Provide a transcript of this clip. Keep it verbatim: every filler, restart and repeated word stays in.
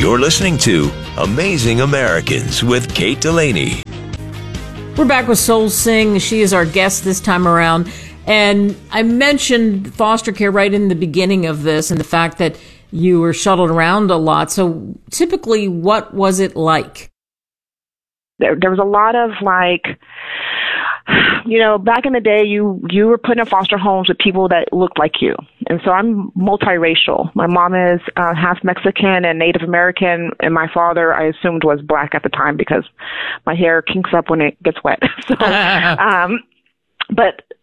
You're listening to Amazing Americans with Kate Delaney. We're back with Soul Singh. She is our guest this time around. And I mentioned foster care right in the beginning of this and the fact that you were shuttled around a lot. So typically, what was it like? There, there was a lot of like, you know, back in the day, you, you were put in foster homes with people that looked like you. And so I'm multiracial. My mom is uh, half Mexican and Native American, and my father, I assumed, was black at the time because my hair kinks up when it gets wet. so, um, but